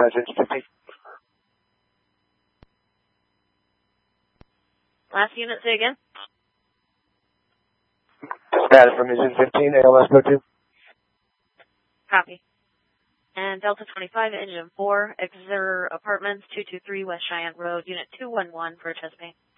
25, engine 15. Last unit, say again. Status from engine 15, ALS code 2. Copy. And Delta 25, engine 4, Exeter Apartments, 223 West Cheyenne Road, unit 211 for chest pain.